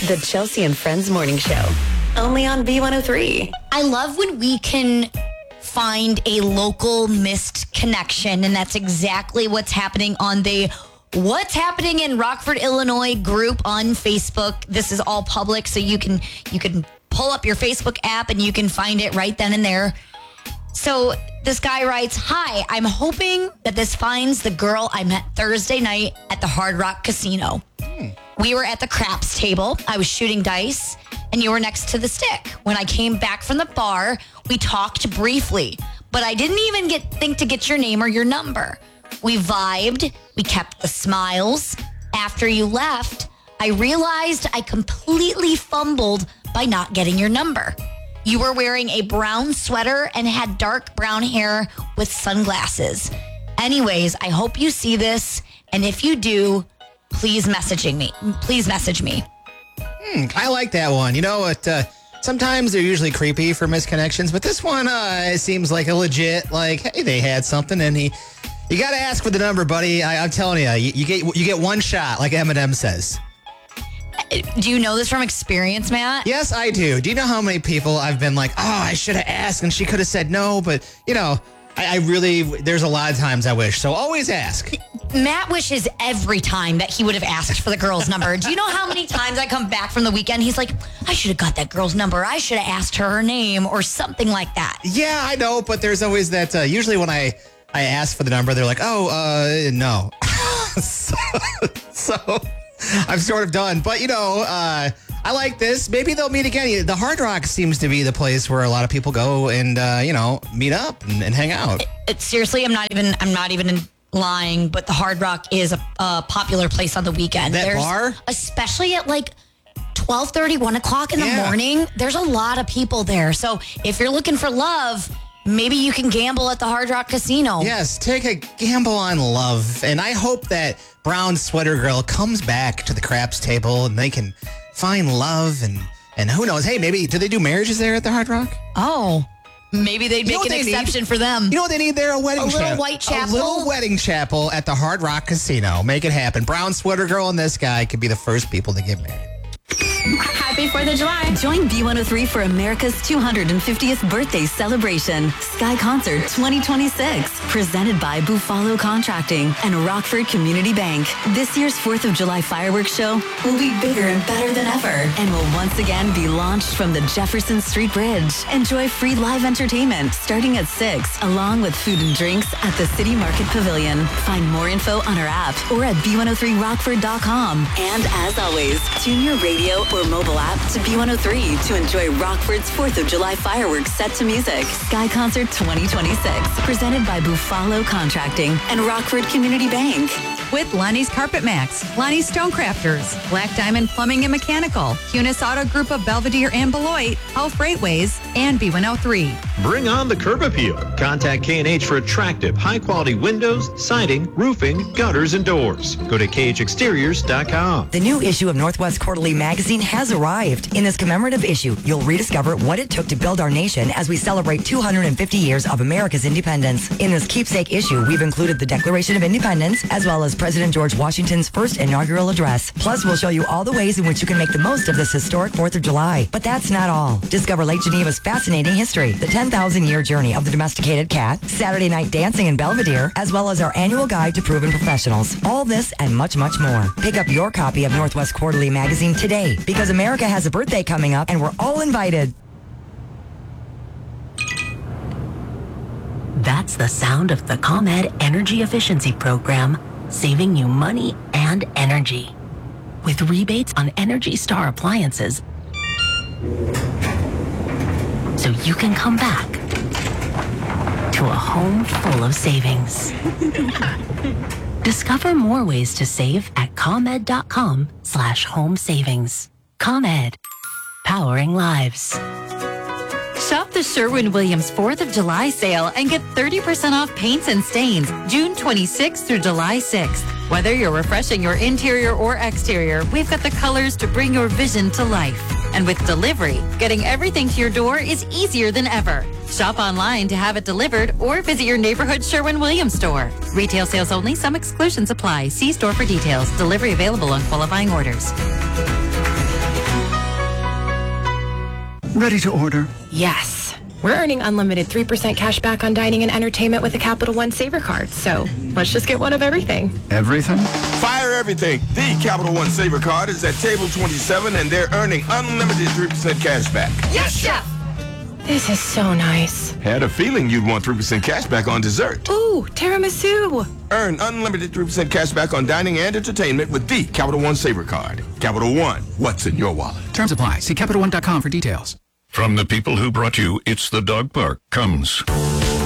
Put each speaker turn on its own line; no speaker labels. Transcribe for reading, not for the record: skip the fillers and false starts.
The Chelsea and Friends Morning Show. Only on B103.
I love when we can find a local missed connection, and that's exactly what's happening on the What's Happening in Rockford, Illinois group on Facebook. This is all public, so you can pull up your Facebook app and you can find it right then and there. So this guy writes, "Hi, I'm hoping that this finds the girl I met Thursday night at the Hard Rock Casino. We were at the craps table. I was shooting dice, and you were next to the stick. When I came back from the bar, we talked briefly, but I didn't even think to get your name or your number. We vibed. We kept the smiles. After you left, I realized I completely fumbled by not getting your number. You were wearing a brown sweater and had dark brown hair with sunglasses. Anyways, I hope you see this, and if you do, please message me.
I like that one. You know what? Sometimes they're usually creepy for misconnections, but this one seems like a legit, like, hey, they had something, and you got to ask for the number, buddy. I'm telling you get one shot, like Eminem says.
Do you know this from experience, Matt?
Yes, I do. Do you know how many people I've been like, oh, I should have asked, and she could have said no, but, you know, I really, there's a lot of times I wish. So always ask.
Matt wishes every time that he would have asked for the girl's number. Do you know how many times I come back from the weekend? He's like, I should have got that girl's number. I should have asked her name or something like that.
Yeah, I know, but there's always that. Usually when I ask for the number, they're like, oh, no. so I'm sort of done. But, you know, I like this. Maybe they'll meet again. The Hard Rock seems to be the place where a lot of people go and, meet up and hang out.
Seriously, I'm not even lying, but the Hard Rock is a popular place on the weekend.
That bar?
Especially at like 12:30, 1 o'clock in the morning. There's a lot of people there. So if you're looking for love, maybe you can gamble at the Hard Rock Casino.
Yes, take a gamble on love. And I hope that brown sweater girl comes back to the craps table and they can find love and who knows. Hey, maybe, do they do marriages there at the Hard Rock?
Oh, maybe they'd make an exception for them.
You know what they need there? A wedding chapel.
A little white chapel.
A little wedding chapel at the Hard Rock Casino. Make it happen. Brown sweater girl and this guy could be the first people to get married.
Happy 4th of July. Join B103 for America's 250th birthday celebration. Sky Concert 2026. Presented by Buffalo Contracting and Rockford Community Bank. This year's 4th of July fireworks show will be bigger and better than ever and will once again be launched from the Jefferson Street Bridge. Enjoy free live entertainment starting at 6, along with food and drinks at the City Market Pavilion. Find more info on our app or at b103rockford.com. And as always, tune your radio or mobile app to B103 to enjoy Rockford's 4th of July fireworks set to music. Sky Concert 2026, presented by Buffalo Contracting and Rockford Community Bank.
With Lonnie's Carpet Max, Lonnie's Stonecrafters, Black Diamond Plumbing and Mechanical, Cunis Auto Group of Belvedere and Beloit, Hull Freightways, and B103.
Bring on the curb appeal. Contact K&H for attractive, high-quality windows, siding, roofing, gutters, and doors. Go to khexteriors.com.
The new issue of Northwest Quarterly magazine has arrived. In this commemorative issue, you'll rediscover what it took to build our nation as we celebrate 250 years of America's independence. In this keepsake issue, we've included the Declaration of Independence, as well as President George Washington's first inaugural address. Plus, we'll show you all the ways in which you can make the most of this historic 4th of July. But that's not all. Discover Lake Geneva's fascinating history, the 10,000-year journey of the domesticated cat, Saturday night dancing in Belvedere, as well as our annual guide to proven professionals. All this and much, much more. Pick up your copy of Northwest Quarterly magazine today, because America has a birthday coming up and we're all invited.
That's the sound of the ComEd Energy Efficiency Program, saving you money and energy. With rebates on Energy Star appliances, so you can come back to a home full of savings. Discover more ways to save at ComEd.com/home savings. ComEd, powering lives.
Shop the Sherwin-Williams 4th of July sale and get 30% off paints and stains June 26th through July 6th. Whether you're refreshing your interior or exterior, we've got the colors to bring your vision to life. And with delivery, getting everything to your door is easier than ever. Shop online to have it delivered or visit your neighborhood Sherwin-Williams store. Retail sales only. Some exclusions apply. See store for details. Delivery available on qualifying orders.
Ready to order.
Yes. We're earning unlimited 3% cash back on dining and entertainment with a Capital One Saver card. So let's just get one of everything.
Everything?
Fire everything. The Capital One Saver card is at table 27 and they're earning unlimited 3% cash back.
Yes, Chef! This is so nice.
Had a feeling you'd want 3% cash back on dessert.
Ooh, tiramisu.
Earn unlimited 3% cash back on dining and entertainment with the Capital One Saver card. Capital One, what's in your wallet?
Terms apply. See CapitalOne.com for details.
From the people who brought you It's the Dog Park comes